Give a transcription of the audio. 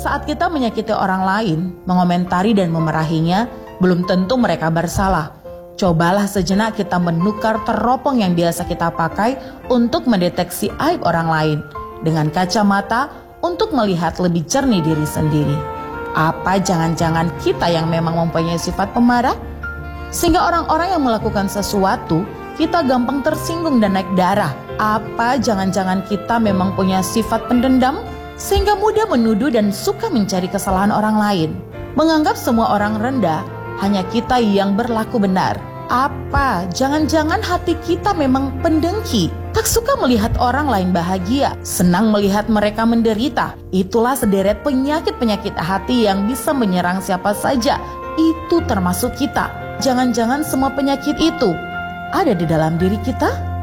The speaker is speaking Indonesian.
saat kita menyakiti orang lain, mengomentari dan memarahinya, belum tentu mereka bersalah. Cobalah sejenak kita menukar teropong yang biasa kita pakai untuk mendeteksi aib orang lain dengan kacamata untuk melihat lebih jernih diri sendiri. Apa jangan-jangan kita yang memang mempunyai sifat pemarah? Sehingga orang-orang yang melakukan sesuatu, kita gampang tersinggung dan naik darah. Apa jangan-jangan kita memang punya sifat pendendam? Sehingga mudah menuduh dan suka mencari kesalahan orang lain. Menganggap semua orang rendah, hanya kita yang berlaku benar. Apa jangan-jangan hati kita memang pendengki? Tak suka melihat orang lain bahagia, senang melihat mereka menderita. Itulah sederet penyakit-penyakit hati yang bisa menyerang siapa saja. Itu termasuk kita. Jangan-jangan semua penyakit itu ada di dalam diri kita?